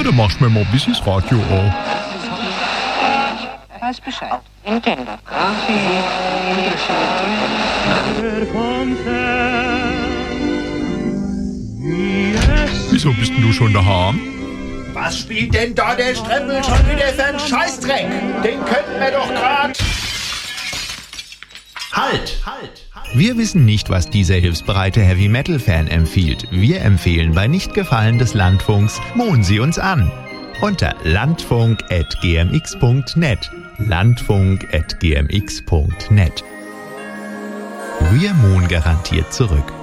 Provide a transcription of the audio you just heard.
Ja, dann machst du mir mal ein bisschen das Radio an. Weiß Bescheid. Nintendo. Wieso bist denn du schon daheim? Was spielt denn da der Strempel schon wieder für einen Scheißdreck? Den könnten wir doch grad... Halt! Wir wissen nicht, was dieser hilfsbereite Heavy-Metal-Fan empfiehlt. Wir empfehlen bei Nichtgefallen des Landfunks, mohnen Sie uns an. Unter landfunk@gmx.net. Landfunk@gmx.net. Wir mohnen garantiert zurück.